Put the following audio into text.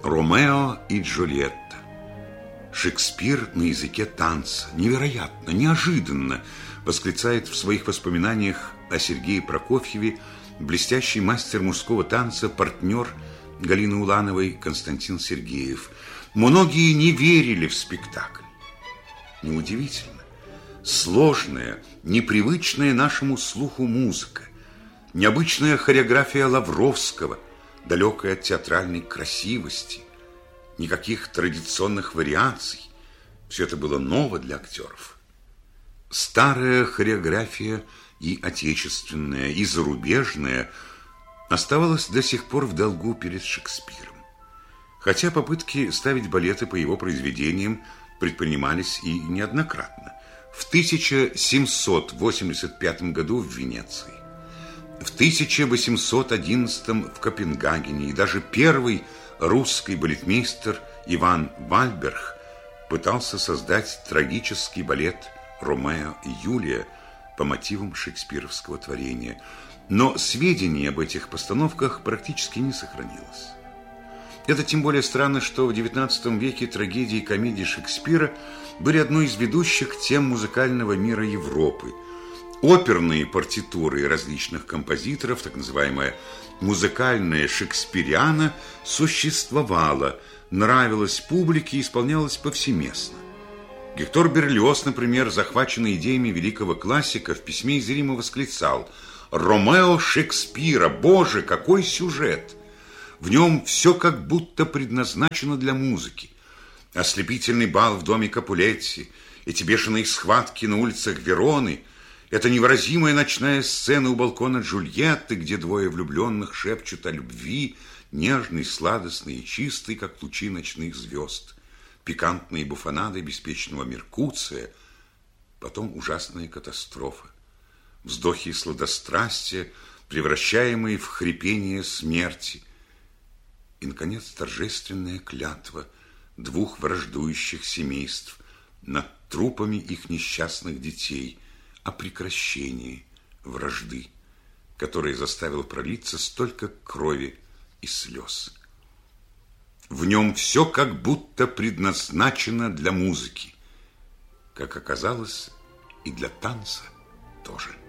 Ромео и Джульетта. Шекспир на языке танца. Невероятно, неожиданно, восклицает в своих воспоминаниях о Сергее Прокофьеве блестящий мастер мужского танца, партнер Галины Улановой Константин Сергеев. Многие не верили в спектакль. Неудивительно. Сложная, непривычная нашему слуху музыка, необычная хореография Лавровского, далекая от театральной красивости, никаких традиционных вариаций. Все это было ново для актеров. Старая хореография и отечественная, и зарубежная оставалась до сих пор в долгу перед Шекспиром. Хотя попытки ставить балеты по его произведениям предпринимались и неоднократно. В 1785 году в Венеции, в 1811 в Копенгагене, и даже первый русский балетмейстер Иван Вальберг пытался создать трагический балет «Ромео и Юлия» по мотивам шекспировского творения. Но сведений об этих постановках практически не сохранилось. Это тем более странно, что в XIX веке трагедии и комедии Шекспира были одной из ведущих тем музыкального мира Европы. Оперные партитуры различных композиторов, так называемая музыкальная шекспириана, существовала, нравилась публике и исполнялась повсеместно. Гектор Берлиоз, например, захваченный идеями великого классика, в письме из Рима восклицал: «Ромео Шекспира! Боже, какой сюжет! В нем все как будто предназначено для музыки. Ослепительный бал в доме Капулетти, эти бешеные схватки на улицах Вероны, эта невыразимая ночная сцена у балкона Джульетты, где двое влюбленных шепчут о любви, нежной, сладостной и чистой, как лучи ночных звезд, пикантные буфонады беспечного Меркуция, потом ужасная катастрофа, вздохи сладострастия, превращаемые в хрипение смерти, и, наконец, торжественная клятва двух враждующих семейств над трупами их несчастных детей о прекращении вражды, которая заставила пролиться столько крови и слез. В нем все как будто предназначено для музыки, как оказалось, и для танца тоже.